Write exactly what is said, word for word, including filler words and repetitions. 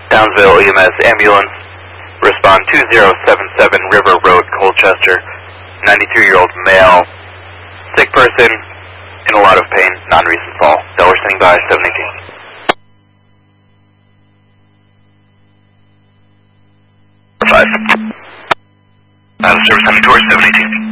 Downsville E M S ambulance, respond two zero seven seven River Road, Colchester, ninety-three-year-old male, sick person, in a lot of pain, non-recent fall. Delaware standing by, seven eighteen. five. Out of service, coming towards seven eighteen.